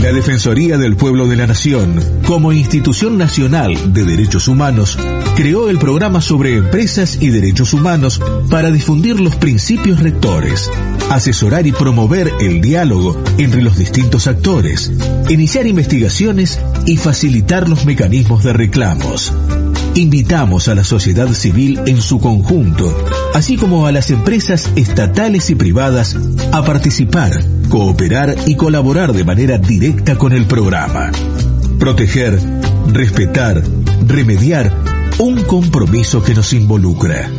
La Defensoría del Pueblo de la Nación, como institución nacional de derechos humanos, creó el programa sobre empresas y derechos humanos para difundir los principios rectores, asesorar y promover el diálogo entre los distintos actores, iniciar investigaciones y facilitar los mecanismos de reclamos. Invitamos a la sociedad civil en su conjunto, así como a las empresas estatales y privadas, a participar, cooperar y colaborar de manera directa con el programa. Proteger, respetar, remediar, un compromiso que nos involucra.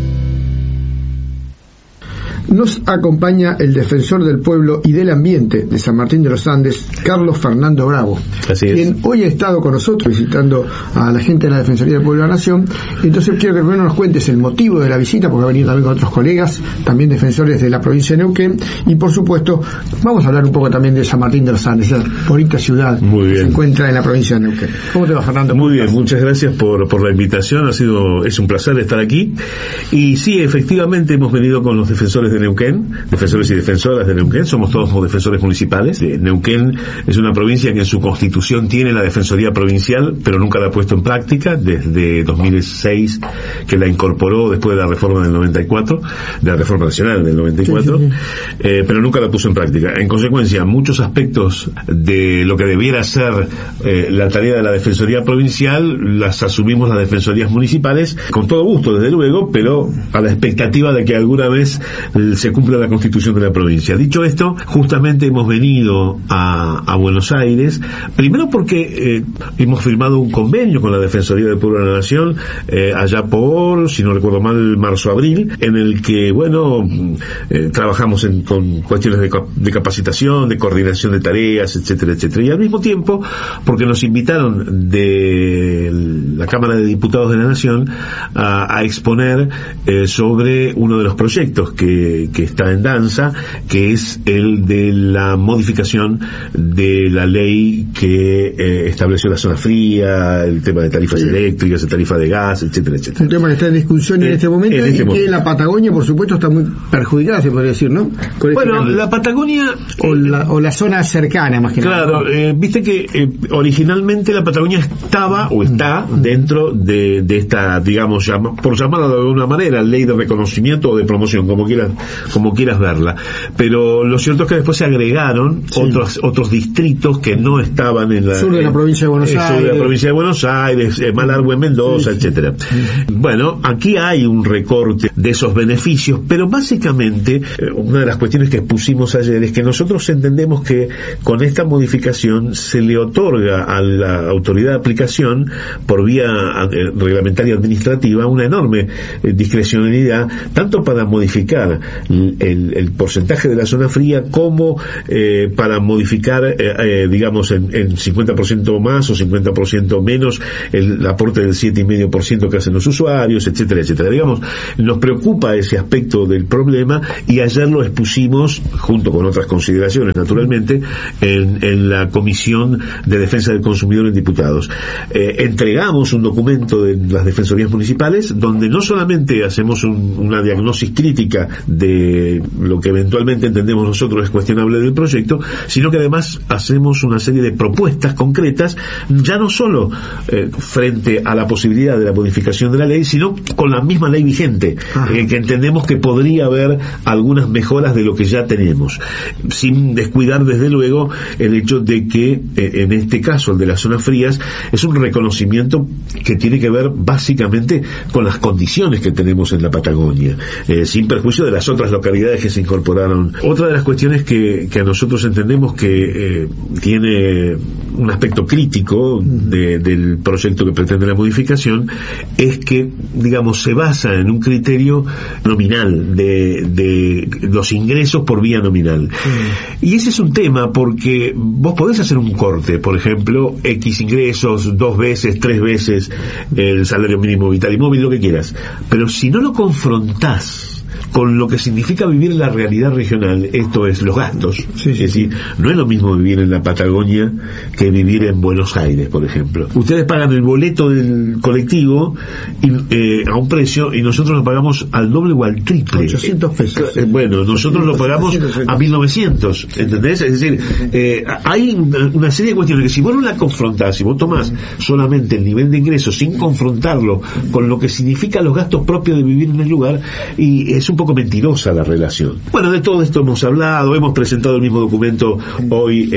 Nos acompaña el defensor del pueblo y del ambiente de San Martín de los Andes, Carlos Fernando Bravo, quien hoy ha estado con nosotros visitando a la gente de la Defensoría del Pueblo de la Nación. Entonces quiero que primero nos cuentes el motivo de la visita, porque ha venido también con otros colegas, también defensores de la provincia de Neuquén, y por supuesto vamos a hablar un poco también de San Martín de los Andes, esa bonita ciudad que se encuentra en la provincia de Neuquén. ¿Cómo te va, Fernando? Muy bien, muchas gracias por la invitación, es un placer estar aquí. Y sí, efectivamente hemos venido con los defensores de Neuquén, defensores y defensoras de Neuquén, somos todos defensores municipales. Neuquén es una provincia que en su constitución tiene la defensoría provincial, pero nunca la ha puesto en práctica, desde 2006 que la incorporó después de la reforma del 94, de la reforma nacional del 94, sí. Pero nunca la puso en práctica. En consecuencia, muchos aspectos de lo que debiera ser la tarea de la defensoría provincial las asumimos las defensorías municipales, con todo gusto desde luego, pero a la expectativa de que alguna vez se cumpla la constitución de la provincia. Dicho esto, justamente hemos venido a Buenos Aires, primero porque hemos firmado un convenio con la Defensoría del Pueblo de la Nación, allá por, si no recuerdo mal, marzo-abril, en el que, trabajamos con cuestiones de capacitación, de coordinación de tareas, etcétera, etcétera. Y al mismo tiempo, porque nos invitaron de la Cámara de Diputados de la Nación a exponer sobre uno de los proyectos que está en danza, que es el de la modificación de la ley que estableció la zona fría, el tema de tarifas eléctricas, de tarifa de gas, etcétera, etcétera. Un tema que está en discusión en este momento que la Patagonia, por supuesto, está muy perjudicada, se podría decir, ¿no? La Patagonia... O la zona cercana, más que nada. Claro, viste que originalmente la Patagonia estaba, o está, dentro de esta, digamos, por llamarla de alguna manera, ley de reconocimiento o de promoción, como quieras verla, pero lo cierto es que después se agregaron otros distritos que no estaban en la sur de la provincia de Buenos Aires, Malargüe, Mendoza, etcétera. Bueno, aquí hay un recorte de esos beneficios, pero básicamente una de las cuestiones que expusimos ayer es que nosotros entendemos que con esta modificación se le otorga a la autoridad de aplicación por vía reglamentaria administrativa una enorme discrecionalidad, tanto para modificar el porcentaje de la zona fría como para modificar digamos en 50% más o 50% menos el aporte del 7,5% que hacen los usuarios, etcétera, etcétera. Digamos, nos preocupa ese aspecto del problema y ayer lo expusimos junto con otras consideraciones naturalmente en la Comisión de Defensa del Consumidor en Diputados. Entregamos un documento de las defensorías municipales donde no solamente hacemos una diagnosis crítica de lo que eventualmente entendemos nosotros es cuestionable del proyecto, sino que además hacemos una serie de propuestas concretas, ya no solo frente a la posibilidad de la modificación de la ley, sino con la misma ley vigente, que entendemos que podría haber algunas mejoras de lo que ya tenemos, sin descuidar desde luego el hecho de que en este caso, el de las zonas frías, es un reconocimiento que tiene que ver básicamente con las condiciones que tenemos en la Patagonia, sin perjuicio de las otras localidades que se incorporaron. Otra de las cuestiones que a nosotros entendemos que tiene un aspecto crítico del proyecto que pretende la modificación es que, digamos, se basa en un criterio nominal de los ingresos por vía nominal. Y ese es un tema porque vos podés hacer un corte, por ejemplo, X ingresos, 2 veces, 3 veces el salario mínimo vital y móvil, lo que quieras, pero si no lo confrontás con lo que significa vivir en la realidad regional, esto es los gastos. Es decir, no es lo mismo vivir en la Patagonia que vivir en Buenos Aires, por ejemplo. Ustedes pagan el boleto del colectivo a un precio y nosotros lo pagamos al doble o al triple. 800 pesos. Bueno, nosotros lo pagamos a 1900, ¿entendés? Es decir, hay una serie de cuestiones que si vos no la confrontás, si vos tomás solamente el nivel de ingresos sin confrontarlo con lo que significa los gastos propios de vivir en el lugar, y es un poco mentirosa la relación. Bueno, de todo esto hemos hablado, hemos presentado el mismo documento hoy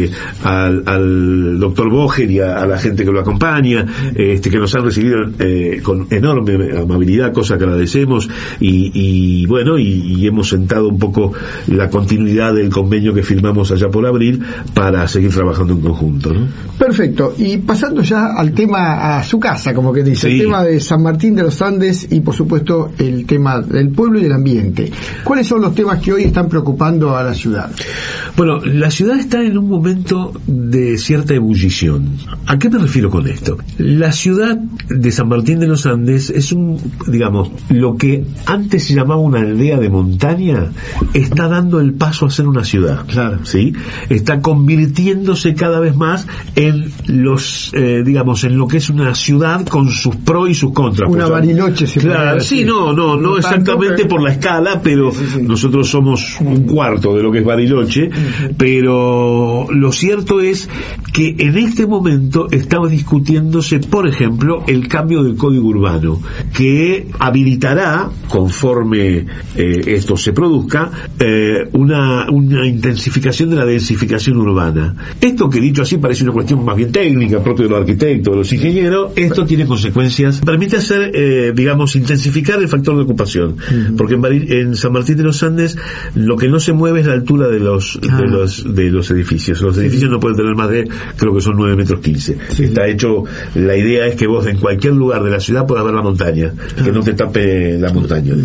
al doctor Boger y a la gente que lo acompaña, que nos han recibido con enorme amabilidad, cosa que agradecemos, y bueno, y hemos sentado un poco la continuidad del convenio que firmamos allá por abril para seguir trabajando en conjunto, ¿no? Perfecto, y pasando ya al tema, a su casa, como que dice, el tema de San Martín de los Andes y por supuesto el tema del pueblo y del ambiente. ¿Cuáles son los temas que hoy están preocupando a la ciudad? Bueno, la ciudad está en un momento de cierta ebullición. ¿A qué me refiero con esto? La ciudad de San Martín de los Andes es digamos, lo que antes se llamaba una aldea de montaña, está dando el paso a ser una ciudad. Claro. ¿Sí? Está convirtiéndose cada vez más en digamos, en lo que es una ciudad con sus pros y sus contras. Una Bariloche, claro, sí, no exactamente por la escala, pero nosotros somos un cuarto de lo que es Bariloche, pero lo cierto es que en este momento estaba discutiéndose, por ejemplo, el cambio del código urbano, que habilitará, conforme esto se produzca, una intensificación de la densificación urbana. Esto, que dicho así parece una cuestión más bien técnica, propio de los arquitectos, de los ingenieros, esto tiene consecuencias, permite hacer, digamos, intensificar el factor de ocupación, porque en San Martín de los Andes lo que no se mueve es la altura de los edificios. Los edificios no pueden tener más de, creo que son 9,15 metros. Está hecho, la idea es que vos en cualquier lugar de la ciudad puedas ver la montaña, que no te tape la montaña.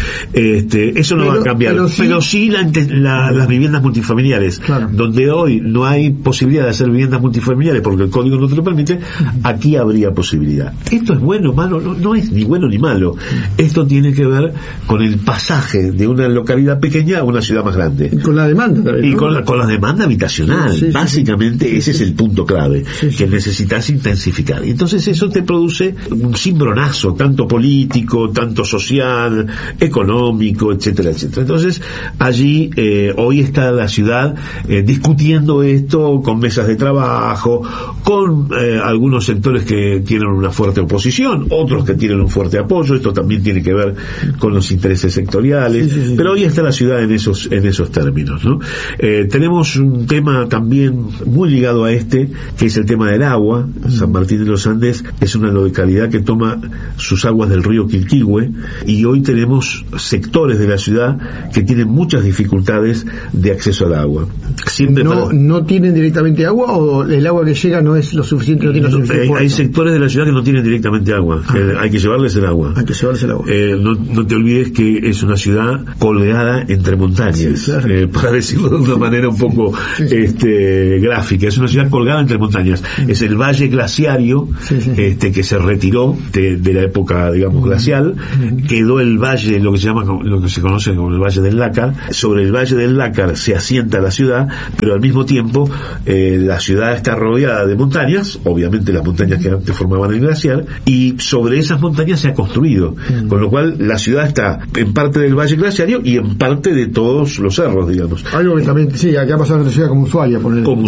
Eso no va a cambiar, pero sí las viviendas multifamiliares, donde hoy no hay posibilidad de hacer viviendas multifamiliares porque el código no te lo permite, aquí habría posibilidad. Esto es bueno o malo, no es ni bueno ni malo. Esto tiene que ver con el pasaje de una localidad pequeña a una ciudad más grande. Y con la demanda. Y con la demanda habitacional. Básicamente ese es el punto clave, que necesitas intensificar. Y entonces eso te produce un cimbronazo, tanto político, tanto social, económico, etcétera, etcétera. Entonces allí hoy está la ciudad discutiendo esto con mesas de trabajo, con algunos sectores que tienen una fuerte oposición, otros que tienen un fuerte apoyo. Esto también tiene que ver con los intereses sectoriales, pero hoy está la ciudad en esos términos, ¿no? Tenemos un tema también muy ligado a que es el tema del agua. San Martín de los Andes es una localidad que toma sus aguas del río Quilquihue, y hoy tenemos sectores de la ciudad que tienen muchas dificultades de acceso al agua. ¿No tienen directamente agua, o el agua que llega no es lo suficiente? Hay sectores de la ciudad que no tienen directamente agua, hay que llevarles el agua. No te olvides que es una ciudad colgada entre montañas, para decirlo de una manera un poco gráfica. Es una ciudad colgada entre montañas. Es el valle glaciario que se retiró de la época, digamos, glacial. Quedó el valle, lo que se conoce como el Valle del Lácar. Sobre el Valle del Lácar se asienta la ciudad, pero al mismo tiempo la ciudad está rodeada de montañas, obviamente las montañas que antes formaban el glaciar, y sobre esas montañas se ha construido, con lo cual la ciudad está en parte del valle glaciario y en parte de todos los cerros, digamos. Algo que también, acá ha pasado en la ciudad como Ushuaia,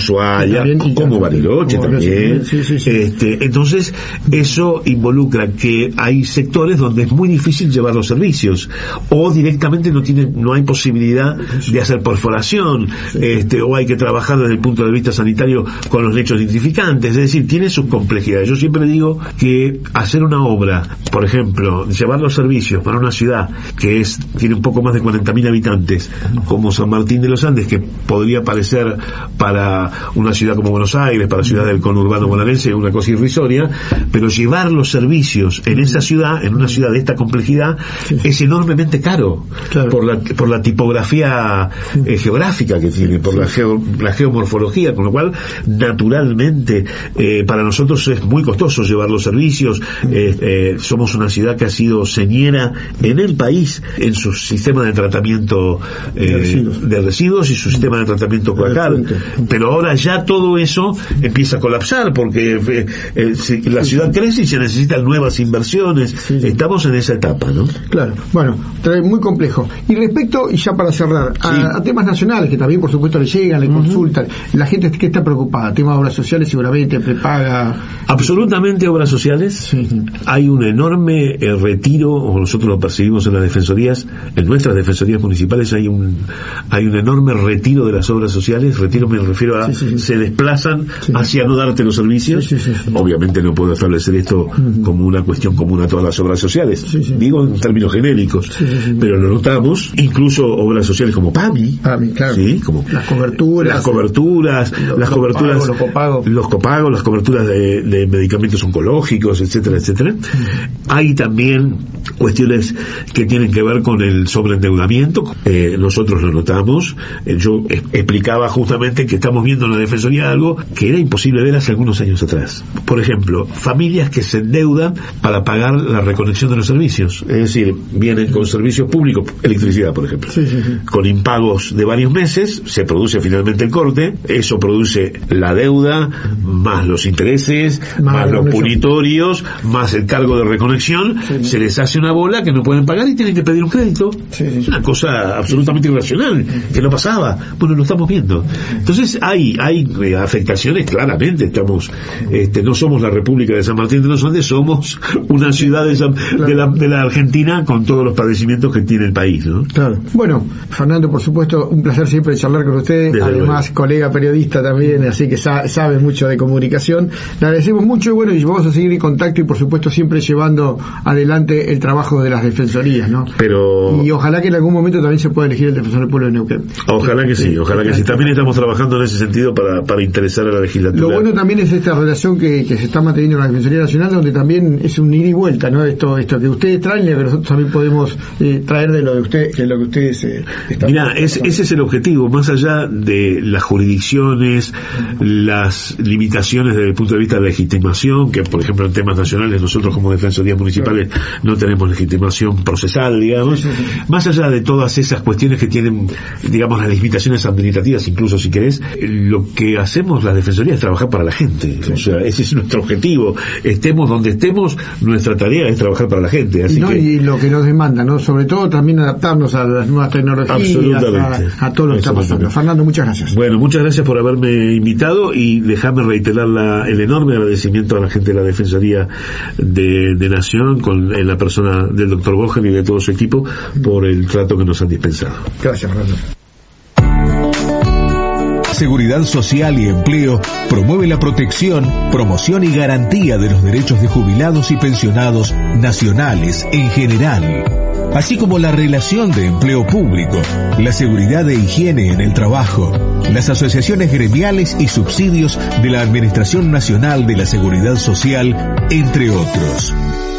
como Bariloche también. Entonces eso involucra que hay sectores donde es muy difícil llevar los servicios, o directamente no hay posibilidad de hacer perforación, o hay que trabajar desde el punto de vista sanitario con los lechos nitrificantes. Es decir, tiene sus complejidades. Yo siempre digo que hacer una obra, por ejemplo, llevar los servicios para una ciudad que tiene un poco más de 40.000 habitantes, como San Martín de los Andes, que podría parecer para una ciudad como Buenos Aires, para la ciudad del conurbano bonaerense, una cosa irrisoria, pero llevar los servicios en esa ciudad, en una ciudad de esta complejidad, es enormemente caro, por la tipografía geográfica que tiene, por la geomorfología, con lo cual naturalmente para nosotros es muy costoso llevar los servicios. Somos una ciudad que ha sido señera en el país país en su sistema de tratamiento de residuos y su sistema de tratamiento cloacal. Pero ahora ya todo eso empieza a colapsar porque la ciudad crece y se necesitan nuevas inversiones. Estamos en esa etapa, ¿no? Claro, bueno, muy complejo. Y respecto, y ya para cerrar, a temas nacionales que también por supuesto le llegan, le consultan, la gente que está preocupada, temas de obras sociales seguramente, prepaga. Absolutamente obras sociales. Hay un enorme retiro, o nosotros lo percibimos en las defensorías, en nuestras defensorías municipales hay un enorme retiro de las obras sociales. Retiro me refiero a se desplazan hacia no darte los servicios. Obviamente no puedo establecer esto como una cuestión común a todas las obras sociales, digo en términos genéricos, pero lo notamos, incluso obras sociales como PAMI, claro. Como las coberturas, los copagos, las coberturas de medicamentos oncológicos, etcétera. Hay también cuestiones que tienen que ver con el sobreendeudamiento. Nosotros lo notamos. Yo explicaba justamente que estamos viendo en la Defensoría algo que era imposible ver hace algunos años atrás. Por ejemplo, familias que se endeudan para pagar la reconexión de los servicios. Es decir, vienen con servicios públicos, electricidad, por ejemplo, con impagos de varios meses, se produce finalmente el corte, eso produce la deuda, más los intereses, más los punitorios, más el cargo de reconexión, se les hace una bola que no pueden pagar y tienen que pedir un crédito. Una cosa absolutamente irracional, que no pasaba. Bueno, lo estamos viendo. Entonces hay afectaciones, claramente. Estamos, no somos la República de San Martín de los Andes, somos una ciudad de la Argentina con todos los padecimientos que tiene el país, ¿no? Claro. Bueno, Fernando, por supuesto, un placer siempre charlar con usted, además colega periodista también, así que sabe mucho de comunicación. Le agradecemos mucho y vamos a seguir en contacto y por supuesto siempre llevando adelante el trabajo de las defensorías, ¿no? Y ojalá que en algún momento también se pueda elegir el defensor del pueblo de Neuquén. Ojalá que sí. También estamos trabajando en ese sentido para interesar a la legislatura. Lo bueno también es esta relación que se está manteniendo en la Defensoría Nacional, donde también es un ida y vuelta, ¿no? Esto que ustedes traen, pero nosotros también podemos traer de lo de lo que ustedes están. Mira, ese es el objetivo, más allá de las jurisdicciones, las limitaciones desde el punto de vista de la legitimación, que por ejemplo en temas nacionales nosotros como defensorías municipales no tenemos legitimación procesal, digamos. Más allá de todas esas cuestiones que tienen, digamos, las limitaciones administrativas, incluso si querés, lo que hacemos las defensorías es trabajar para la gente. O sea, ese es nuestro objetivo. Estemos donde estemos, nuestra tarea es trabajar para la gente. Así y lo que nos demanda, ¿no? Sobre todo también adaptarnos a las nuevas tecnologías, a todo lo que está pasando. Fernando, muchas gracias. Bueno, muchas gracias por haberme invitado y déjame reiterar el enorme agradecimiento a la gente de la Defensoría de Nación, en la persona del doctor Bogen y de todo su equipo, por el trato que nos han dispensado. Gracias, Fernando. Seguridad Social y Empleo promueve la protección, promoción y garantía de los derechos de jubilados y pensionados nacionales en general, así como la relación de empleo público, la seguridad e higiene en el trabajo, las asociaciones gremiales y subsidios de la Administración Nacional de la Seguridad Social, entre otros.